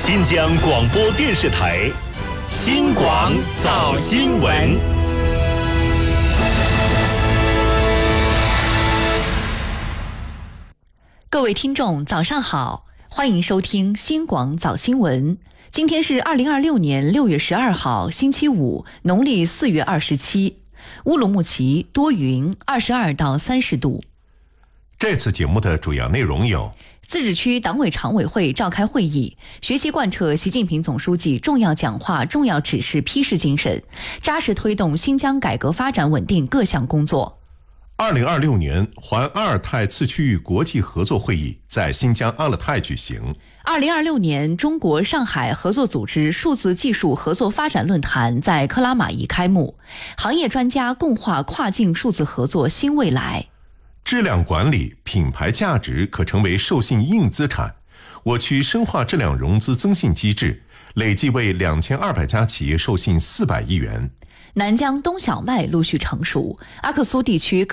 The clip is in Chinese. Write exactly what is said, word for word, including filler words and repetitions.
新疆广播电视台新广早新闻。 各位听众早上好，欢迎收听新广早新闻。今天是二零二六年六月十二号星期五，农历四月二十七。乌鲁木齐多云，二十二到三十度。 这次节目的主要内容有： 自治区党委常委会召开会议，学习贯彻习近平总书记重要讲话、重要指示批示精神，扎实推动新疆改革发展稳定各项工作。 二零二六年环阿尔泰次区域国际合作会议在新疆阿勒泰举行。 二零二六年中国上海合作组织数字技术合作发展论坛在克拉玛依开幕，行业专家共话跨境数字合作新未来。 质量管理、品牌价值可成为授信硬资产。我区深化质量融资增信机制，累计为两千二百家企业授信四百亿元。 南疆冬小麦陆续成熟，阿克苏地区